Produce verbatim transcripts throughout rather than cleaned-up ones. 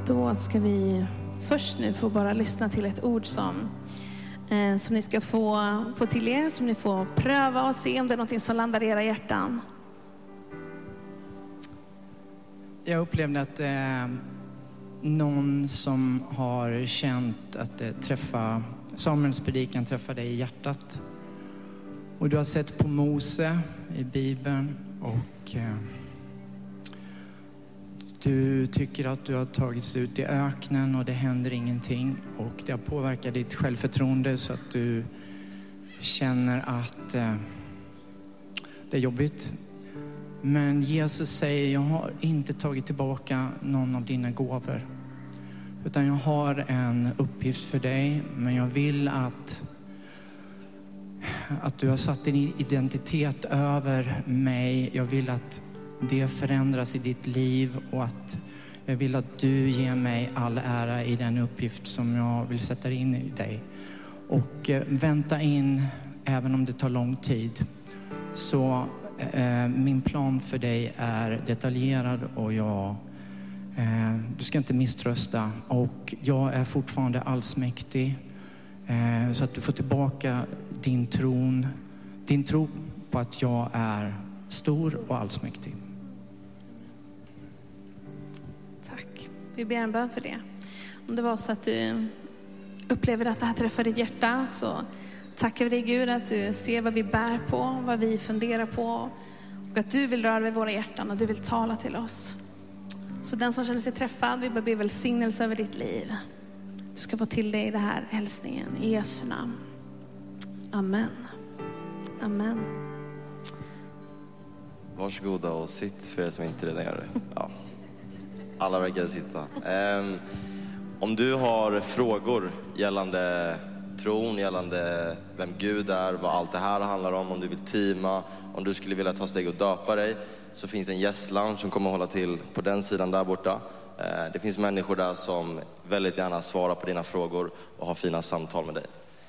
Då ska vi först nu få bara lyssna till ett ord som, eh, som ni ska få, få till er, som ni får pröva och se om det är något som landar i era hjärtan. Jag upplevde att eh, någon som har känt att det träffar, Samuels predikan träffar dig i hjärtat. Och du har sett på Mose i Bibeln och eh, du tycker att du har tagits ut i öknen och det händer ingenting. Och det har påverkat ditt självförtroende så att du känner att eh, det är jobbigt. Men Jesus säger, jag har inte tagit tillbaka någon av dina gåvor. Utan jag har en uppgift för dig, men jag vill att, att du har satt din identitet över mig. Jag vill att det förändras i ditt liv och att jag vill att du ger mig all ära i den uppgift som jag vill sätta in i dig. Och eh, vänta in, även om det tar lång tid. Så eh, min plan för dig är detaljerad och jag, eh, du ska inte misströsta. Och jag är fortfarande allsmäktig. Eh, så att du får tillbaka din tron, din tro på att jag är stor och allsmäktig. Tack. Vi ber en bön för det. Om det var så att du upplever att det här träffar ditt hjärta, så tackar vi dig Gud att du ser vad vi bär på, vad vi funderar på, och att du vill röra vid våra hjärtan och du vill tala till oss. Så den som känner sig träffad, vi bara ber välsignelse över ditt liv. Du ska få till dig det här hälsningen i Jesu namn. Amen. Amen. Varsågoda och sitt för er som inte redan gör det. Ja. Alla verkar sitta. Um, om du har frågor gällande tron, gällande vem Gud är, vad allt det här handlar om, om du vill teama, om du skulle vilja ta steg och döpa dig, så finns det en gästlounge som kommer att hålla till på den sidan där borta. Uh, det finns människor där som väldigt gärna svarar på dina frågor och har fina samtal med dig.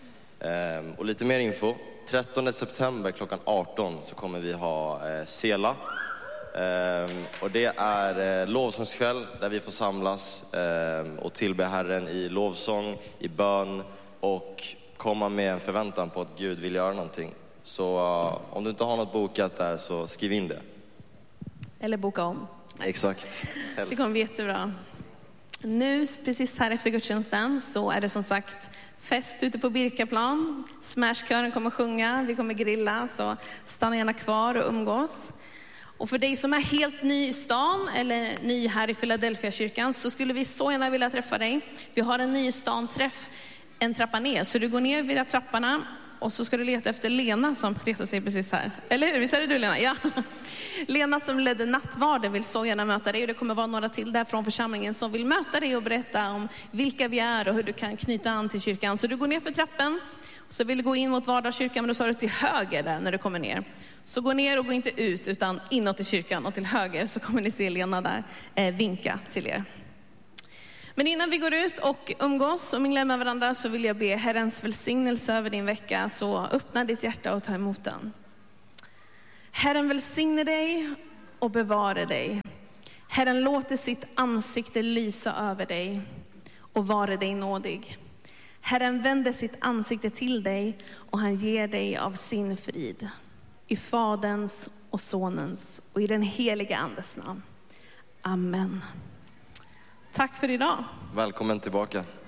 Um, och lite mer info. trettonde september klockan arton så kommer vi ha eh, Sela. Um, och det är eh, lovsångskväll där vi får samlas eh, och tillbe Herren i lovsång, i bön och komma med en förväntan på att Gud vill göra någonting. Så uh, om du inte har något bokat där, så skriv in det. Eller boka om. Exakt. Helst. Det kommer bli jättebra. Nu precis här efter gudstjänsten så är det som sagt fest ute på Birkaplan. Smashkören kommer sjunga, vi kommer grilla, så stanna gärna kvar och umgås. Och för dig som är helt ny i stan eller ny här i Philadelphia kyrkan, så skulle vi så gärna vilja träffa dig. Vi har en ny stan-träff en trappa ner, så du går ner vid trapporna och så ska du leta efter Lena som reser sig precis här. Eller hur? Visst är det du, Lena? Ja. Lena som ledde nattvarden vill så gärna möta dig, och det kommer vara några till där från församlingen som vill möta dig och berätta om vilka vi är och hur du kan knyta an till kyrkan. Så du går ner för trappen, så vill du gå in mot vardagskyrkan, men då sa du till höger där när du kommer ner. Så gå ner och gå inte ut utan inåt i kyrkan, och till höger så kommer ni se Lena där eh, vinka till er. Men innan vi går ut och umgås och minglar med varandra, så vill jag be Herrens välsignelse över din vecka. Så öppna ditt hjärta och ta emot den. Herren välsigne dig och bevara dig. Herren låter sitt ansikte lysa över dig och vare dig nådig. Herren vänder sitt ansikte till dig och han ger dig av sin frid. I Faderns och Sonens och i den heliga Andes namn. Amen. Tack för idag. Välkommen tillbaka.